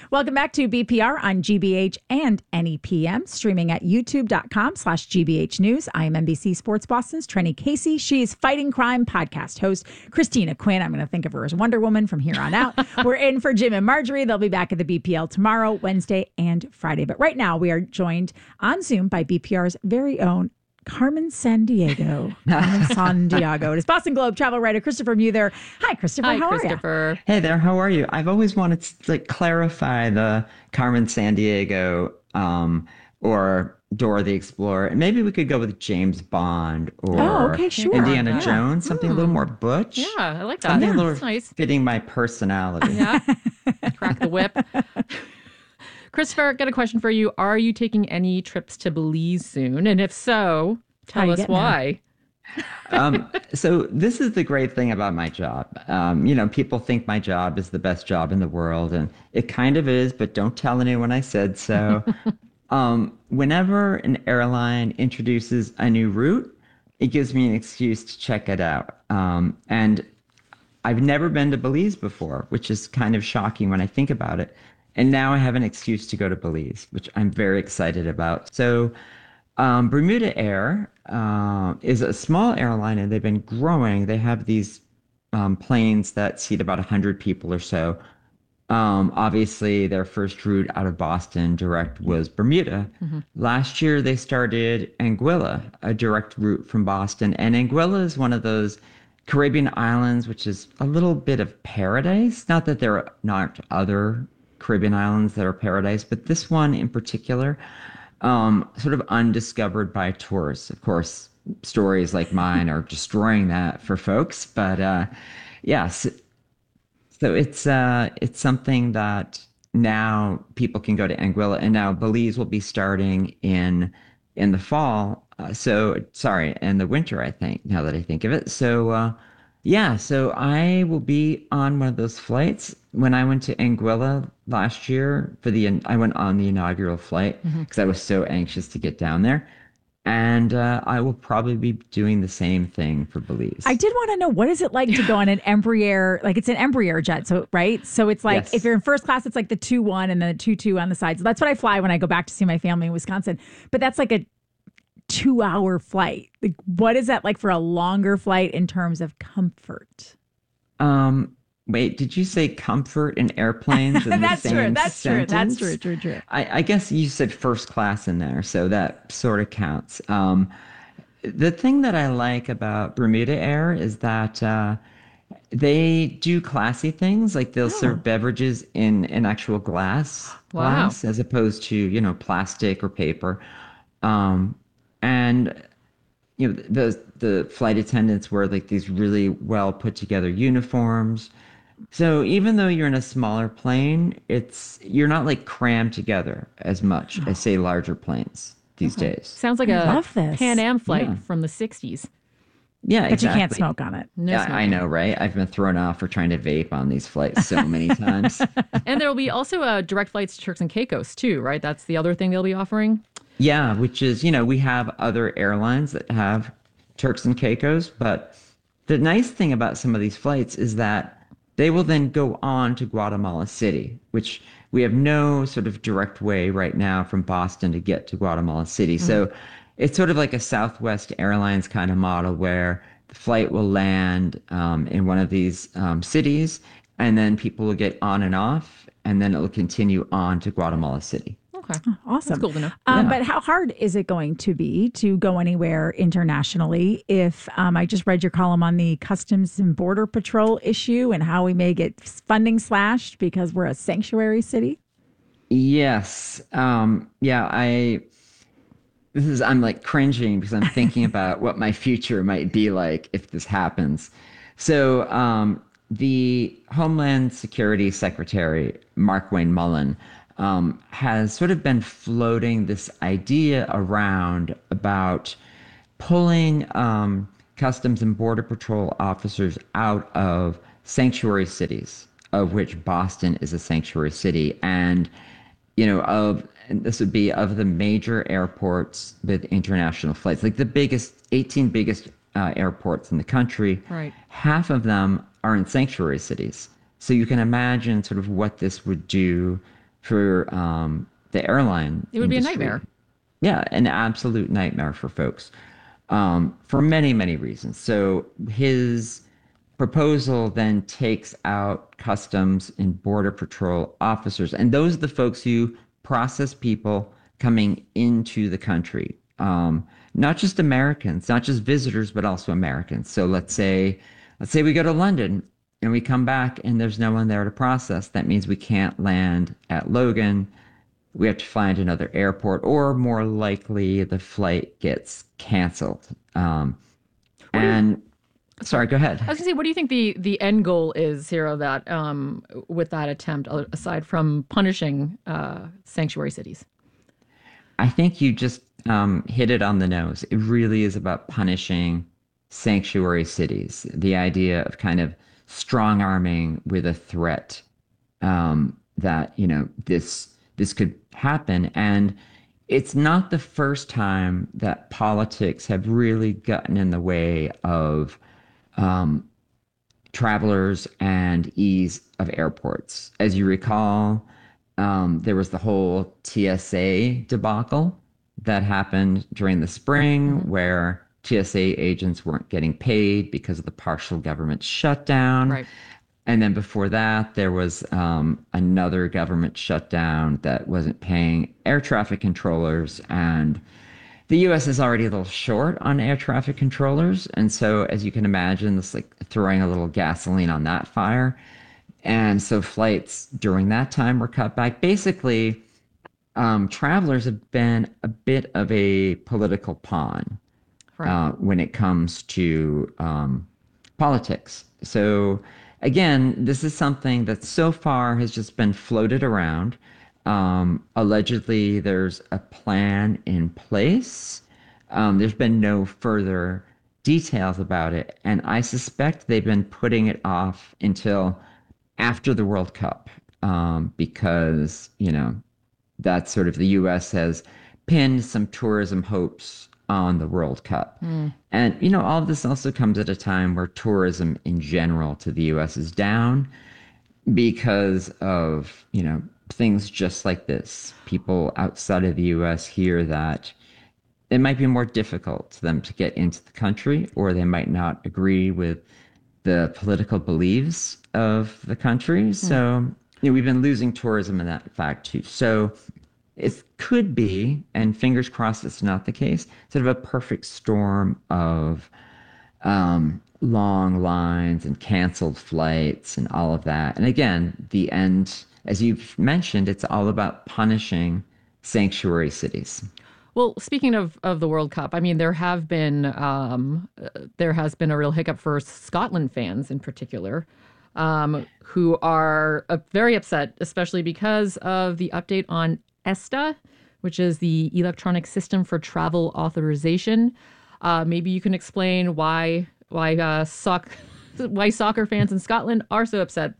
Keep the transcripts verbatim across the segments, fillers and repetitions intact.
Welcome back to B P R on G B H and N E P M, streaming at youtube.com slash GBH News. I am N B C Sports Boston's Trenny Casey. She is Fighting Crime podcast host. Christina Quinn, I'm going to think of her as Wonder Woman from here on out. We're in for Jim and Marjorie. They'll be back at the B P L tomorrow, Wednesday, and Friday. But right now, we are joined on Zoom by B P R's very own Carmen Sandiego. Carmen Sandiego. It is Boston Globe travel writer Christopher Muther. Hi, Christopher. Hi, how Christopher. are you? Hey there. How are you? I've always wanted to like clarify the Carmen Sandiego um, or Dora the Explorer. And maybe we could go with James Bond or oh, okay, sure. Indiana yeah. Jones, something mm. a little more butch. Yeah, I like that. Something Yeah, a little that's nice. Fitting my personality. Yeah. Crack the whip. Christopher, got a question for you. Are you taking any trips to Belize soon? And if so, tell us why. um, so this is the great thing about my job. Um, you know, people think my job is the best job in the world, and it kind of is, but don't tell anyone I said so. um, whenever an airline introduces a new route, it gives me an excuse to check it out. Um, and I've never been to Belize before, which is kind of shocking when I think about it. And now I have an excuse to go to Belize, which I'm very excited about. So um, Bermuda Air uh, is a small airline, and they've been growing. They have these um, planes that seat about one hundred people or so. Um, obviously, their first route out of Boston direct was Bermuda. Mm-hmm. Last year, they started Anguilla, a direct route from Boston. And Anguilla is one of those Caribbean islands, which is a little bit of paradise. Not that there are not other Caribbean islands that are paradise, but this one in particular, um, sort of undiscovered by tourists. Of course, stories like mine are destroying that for folks, but uh, yes, so it's uh, it's something that now people can go to Anguilla, and now Belize will be starting in in the fall. Uh, so sorry, in the winter, I think. Now that I think of it, so. Uh, Yeah, so I will be on one of those flights. When I went to Anguilla last year for the, I went on the inaugural flight because mm-hmm. I was so anxious to get down there. And uh, I will probably be doing the same thing for Belize. I did want to know, what is it like to go on an Embraer? Like, it's an Embraer jet, so right? So it's like, yes. If you're in first class, it's like the two one and then the two two on the sides. That's what I fly when I go back to see my family in Wisconsin. But that's like a two hour flight. Like, what is that like for a longer flight in terms of comfort? Um, wait, did you say comfort in airplanes? In that's the same true. That's sentence? true. That's true. True. True. I, I guess you said first class in there, so that sort of counts. Um, the thing that I like about Bermuda Air is that uh, they do classy things, like they'll oh. serve beverages in an actual glass, wow. glass, as opposed to, you know, plastic or paper. Um, And, you know, the the flight attendants wear like these really well put together uniforms. So even though you're in a smaller plane, it's you're not like crammed together as much as, say, larger planes these okay. days. Sounds like I a love this. Pan Am flight yeah. from the sixties. Yeah, but exactly. you can't smoke on it. No yeah, smoking. I know, right? I've been thrown off for trying to vape on these flights so many times. And there will be also uh, direct flights to Turks and Caicos, too, right? That's the other thing they'll be offering? Yeah, which is, you know, we have other airlines that have Turks and Caicos, but the nice thing about some of these flights is that they will then go on to Guatemala City, which we have no sort of direct way right now from Boston to get to Guatemala City. Mm-hmm. So it's sort of like a Southwest Airlines kind of model where the flight will land um, in one of these um, cities, and then people will get on and off, and then it will continue on to Guatemala City. Okay. Oh, awesome. That's cool to know. Um, yeah. But how hard is it going to be to go anywhere internationally if um, I just read your column on the Customs and Border Patrol issue and how we may get funding slashed because we're a sanctuary city? Yes. Um, yeah, I, this is, I'm like cringing because I'm thinking about what my future might be like if this happens. So um, the Homeland Security Secretary, Markwayne Mullin, Um, has sort of been floating this idea around about pulling um, Customs and Border Patrol officers out of sanctuary cities, of which Boston is a sanctuary city, and you know, of and this would be of the major airports with international flights, like the biggest, eighteen biggest uh, airports in the country. Right. Half of them are in sanctuary cities, so you can imagine sort of what this would do for um, the airline It would industry. be a nightmare. Yeah, an absolute nightmare for folks um, for many, many reasons. So his proposal then takes out customs and border patrol officers, and those are the folks who process people coming into the country. Um, not just Americans, not just visitors, but also Americans. So let's say, let's say we go to London and we come back and there's no one there to process. That means we can't land at Logan. We have to find another airport, or more likely, the flight gets canceled. Um, and sorry, go ahead. I was gonna say, what do you think the the end goal is here of that um, with that attempt, aside from punishing uh, sanctuary cities? I think you just um, hit it on the nose. It really is about punishing sanctuary cities. The idea of kind of strong arming with a threat um, that, you know, this this could happen. And it's not the first time that politics have really gotten in the way of um, travelers and ease of airports. As you recall, um, there was the whole T S A debacle that happened during the spring, mm-hmm. where T S A agents weren't getting paid because of the partial government shutdown. Right. And then before that, there was um, another government shutdown that wasn't paying air traffic controllers. And the U S is already a little short on air traffic controllers. And so, as you can imagine, it's like throwing a little gasoline on that fire. And so flights during that time were cut back. Basically, um, travelers have been a bit of a political pawn right. uh, when it comes to um, politics. So again, this is something that so far has just been floated around. Um, allegedly, there's a plan in place. Um, there's been no further details about it. And I suspect they've been putting it off until after the World Cup, um, because, you know, that's sort of the U S has pinned some tourism hopes on the World Cup. Mm. And, you know, all of this also comes at a time where tourism in general to the U S is down because of, you know, things just like this. People outside of the U S hear that it might be more difficult to them to get into the country, or they might not agree with the political beliefs of the country. Mm. So, you know, we've been losing tourism in that fact too. So it could be, and fingers crossed it's not the case, sort of a perfect storm of um, long lines and canceled flights and all of that. And again, the end, as you've mentioned, it's all about punishing sanctuary cities. Well, speaking of, of the World Cup, I mean, there have been um, there has been a real hiccup for Scotland fans in particular, um, who are uh, very upset, especially because of the update on ESTA, which is the Electronic System for Travel Authorization. Uh, maybe you can explain why why uh, soc- why soccer fans in Scotland are so upset.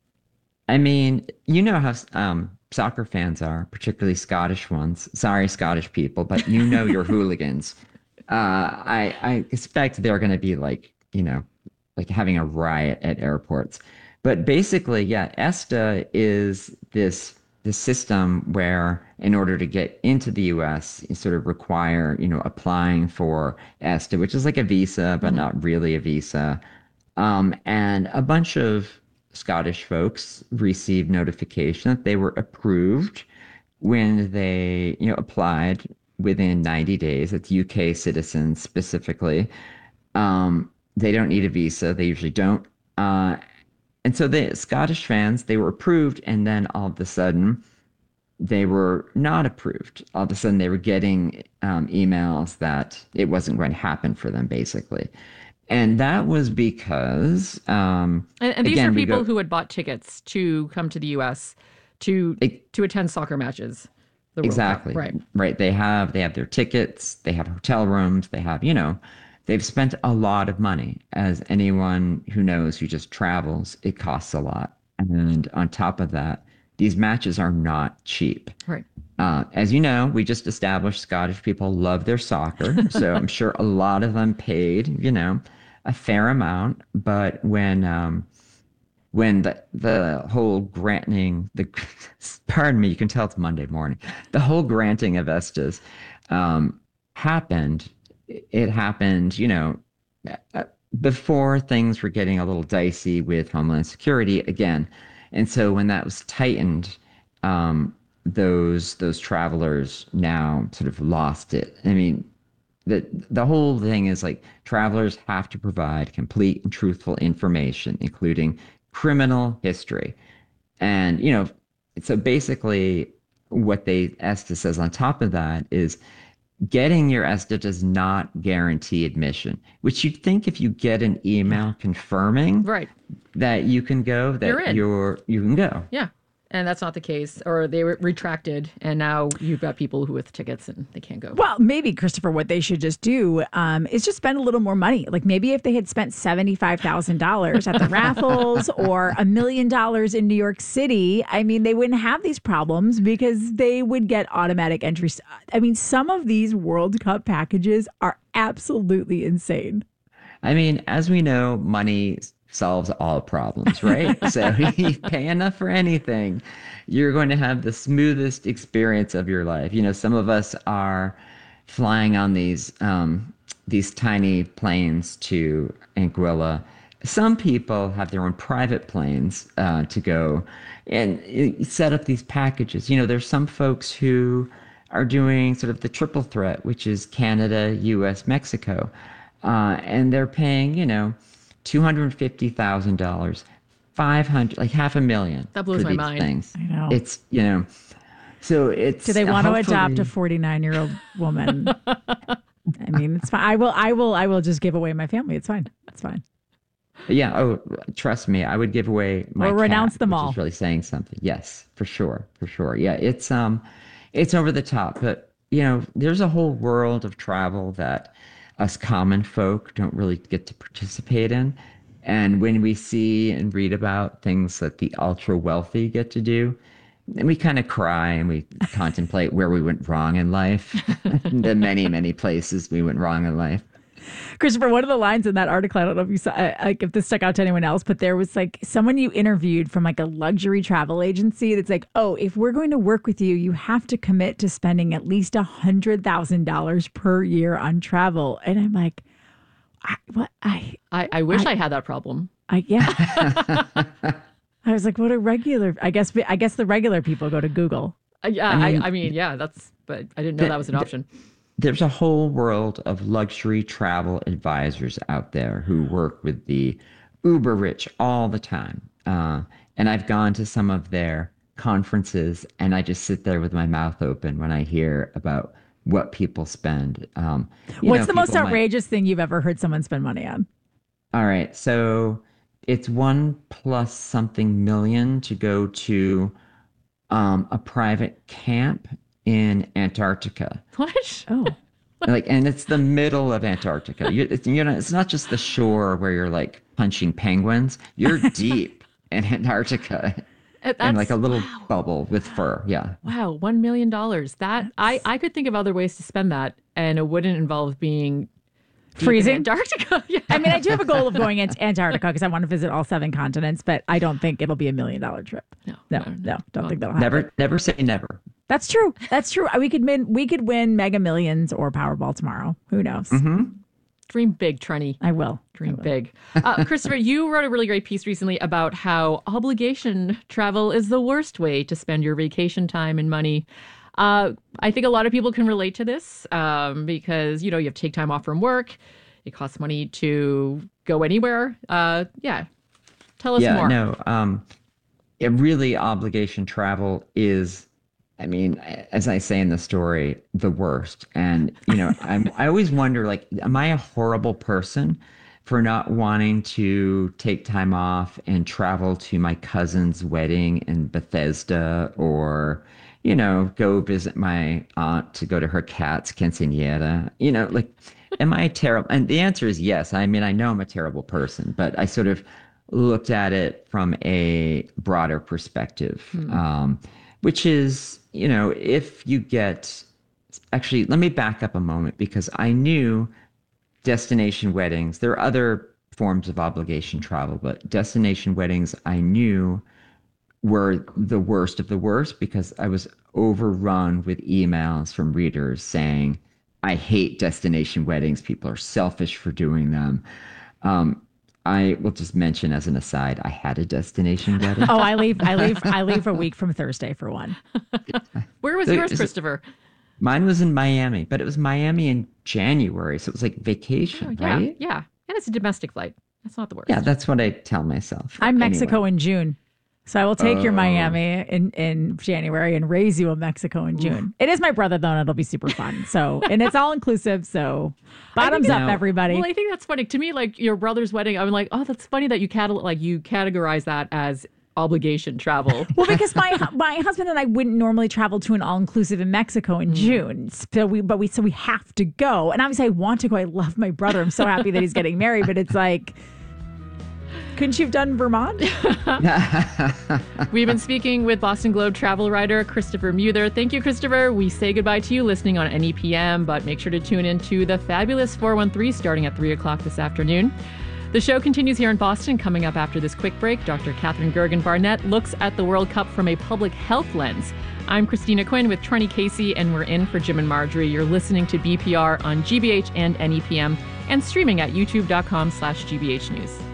I mean, you know how um, soccer fans are, particularly Scottish ones. Sorry, Scottish people, but you know your hooligans. Uh, I, I expect they're going to be like, you know, like having a riot at airports. But basically, yeah, ESTA is this this system where, in order to get into the U S, you sort of require, you know, applying for ESTA, which is like a visa, but mm-hmm. not really a visa. Um, and a bunch of Scottish folks received notification that they were approved when they, you know, applied within ninety days. It's U K citizens specifically. Um, they don't need a visa. They usually don't. Uh, and so the Scottish fans, they were approved, and then all of a sudden they were not approved. All of a sudden they were getting um, emails that it wasn't going to happen for them, basically. And that was because, um, and, and these again, are people go, who had bought tickets to come to the U S to it, to attend soccer matches. The exactly. World Cup. Right. Right. They have they have their tickets. They have hotel rooms. They have, you know, they've spent a lot of money. As anyone who knows who just travels, it costs a lot. And on top of that, these matches are not cheap. Right. Uh, as you know, we just established Scottish people love their soccer. So I'm sure a lot of them paid, you know, a fair amount. But when um, when the the whole granting the pardon me, you can tell it's Monday morning. The whole granting of ESTAs um, happened. It happened, you know, before things were getting a little dicey with Homeland Security again. And so when that was tightened, um, those those travelers now sort of lost it. I mean, the the whole thing is like travelers have to provide complete and truthful information, including criminal history. And, you know, so basically what they ESTA says on top of that is getting your ESTA does not guarantee admission, which you'd think if you get an email confirming right. that you can go, that You're in. you're you can go. Yeah. And that's not the case. Or they were retracted, and now you've got people who with tickets and they can't go. Well, maybe, Christopher, what they should just do um, is just spend a little more money. Like maybe if they had spent seventy-five thousand dollars at the raffles or a million dollars in New York City, I mean, they wouldn't have these problems because they would get automatic entries. I mean, some of these World Cup packages are absolutely insane. I mean, as we know, money solves all problems, right? So you pay enough for anything, you're going to have the smoothest experience of your life. You know, some of us are flying on these um, these tiny planes to Anguilla. Some people have their own private planes uh, to go and set up these packages. You know, there's some folks who are doing sort of the triple threat, which is Canada, U S, Mexico, uh, and they're paying, you know, two hundred fifty thousand dollars, five hundred, like half a million. That blows for my these mind. Things. I know. It's, you know, so it's. Do they want to hopefully- adopt a forty-nine-year-old woman? I mean, it's fine. I will, I will, I will just give away my family. It's fine. It's fine. Yeah. Oh, trust me, I would give away my Or renounce cat, them which all. is really saying something. Yes, for sure, for sure. Yeah, it's um, it's over the top, but you know, there's a whole world of travel that us common folk don't really get to participate in. And when we see and read about things that the ultra wealthy get to do, and we kind of cry and we contemplate where we went wrong in life, the many, many places we went wrong in life. Christopher, one of the lines in that article, I don't know if you saw, uh, like if this stuck out to anyone else, but there was like someone you interviewed from like a luxury travel agency that's like, oh, if we're going to work with you, you have to commit to spending at least one hundred thousand dollars per year on travel. And I'm like, I, what? I, I, I wish I- I, had that problem. I, yeah. I was like, what a regular, I guess, I guess the regular people go to Google. Uh, yeah, I I, mean- I mean, yeah, that's, but I didn't know that was an option. There's a whole world of luxury travel advisors out there who work with the uber rich all the time. Uh, and I've gone to some of their conferences and I just sit there with my mouth open when I hear about what people spend. Um, you What's know, the most people might- outrageous thing you've ever heard someone spend money on? All right. So it's one plus something million to go to um, a private camp in Antarctica. What? Oh, Like, and it's the middle of Antarctica. You, it's, you know, it's not just the shore where you're like punching penguins. You're deep in Antarctica, Uh, in like a that's- little wow. bubble with fur. Yeah. Wow, one million dollars. That I, I could think of other ways to spend that, and it wouldn't involve being deep in Freezing? Antarctica. Yeah. I mean, I do have a goal of going into Antarctica because I want to visit all seven continents, but I don't think it'll be a million dollar trip. No, No, no, no, don't Well, think that'll happen. Never, never say never. That's true. That's true. We could win. We could win Mega Millions or Powerball tomorrow. Who knows? Mm-hmm. Dream big, Trenny. I will. Dream I will. big. Uh, Christopher, you wrote a really great piece recently about how obligation travel is the worst way to spend your vacation time and money. Uh, I think a lot of people can relate to this um, because, you know, you have to take time off from work. It costs money to go anywhere. Uh, yeah. Tell us Yeah. more. No. Um, it really obligation travel is. I mean, as I say in the story, the worst. And, you know, I'm, I always wonder, like, am I a horrible person for not wanting to take time off and travel to my cousin's wedding in Bethesda or, you know, go visit my aunt to go to her cat's quinceañera? You know, like, am I terrible? And the answer is yes. I mean, I know I'm a terrible person, but I sort of looked at it from a broader perspective. Hmm. Um, which is, you know, if you get, actually, let me back up a moment because I knew destination weddings, there are other forms of obligation travel, but destination weddings I knew were the worst of the worst because I was overrun with emails from readers saying, I hate destination weddings. People are selfish for doing them. Um, I will just mention as an aside, I had a destination wedding. Oh, I leave, I leave, I leave a week from Thursday for one. Where was So yours, is it- Christopher? Mine was in Miami, but it was Miami in January. So it was like vacation, Oh, yeah, right? yeah. And it's a domestic flight. That's not the worst. Yeah, that's what I tell myself. I'm Mexico Anyway. in June. So I will take your Oh. Miami in, in January and raise you a Mexico in June. It is my brother, though, and it'll be super fun. So, and it's all inclusive. So bottoms it- up, No. everybody. Well, I think that's funny. To me, like your brother's wedding, I'm like, oh, that's funny that you catal- like you categorize that as obligation travel. Well, because my hu- my husband and I wouldn't normally travel to an all inclusive in Mexico in June, so we but we so we have to go. And obviously, I want to go. I love my brother. I'm so happy that he's getting married. But it's like, couldn't you have done Vermont? We've been speaking with Boston Globe travel writer Christopher Muther. Thank you, Christopher. We say goodbye to you listening on N E P M, but make sure to tune in to the fabulous four one three starting at three o'clock this afternoon. The show continues here in Boston. Coming up after this quick break, Doctor Catherine Gergen Barnett looks at the World Cup from a public health lens. I'm Christina Quinn with Trenny Casey, and we're in for Jim and Marjorie. You're listening to B P R on G B H and N E P M and streaming at youtube.com slash GBH News.